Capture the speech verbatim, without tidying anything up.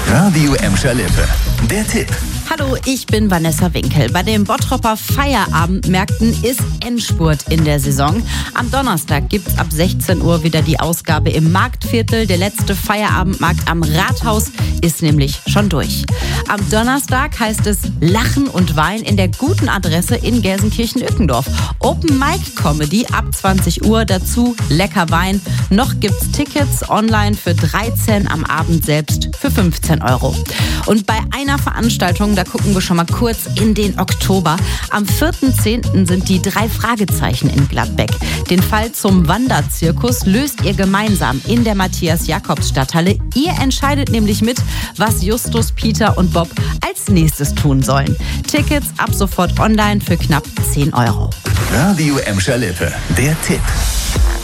Radio Emscher Lippe. Der Tipp. Hallo, ich bin Vanessa Winkel. Bei den Bottropper Feierabendmärkten ist Endspurt in der Saison. Am Donnerstag gibt's ab sechzehn Uhr wieder die Ausgabe im Marktviertel. Der letzte Feierabendmarkt am Rathaus ist nämlich schon durch. Am Donnerstag heißt es Lachen und Wein in der guten Adresse in Gelsenkirchen-Ückendorf. Open Mic Comedy ab zwanzig Uhr, dazu lecker Wein. Noch gibt's Tickets online für dreizehn, am Abend selbst für fünfzehn Euro. Und bei einer Veranstaltung, da gucken wir schon mal kurz in den Oktober. Am vierten zehnten sind die drei Fragezeichen in Gladbeck. Den Fall zum Wanderzirkus löst ihr gemeinsam in der Matthias-Jakobs-Stadthalle. Ihr entscheidet nämlich mit, was Justus, Peter und Bob als nächstes tun sollen. Tickets ab sofort online für knapp zehn Euro. Radio Emscher Lippe. Der Tipp.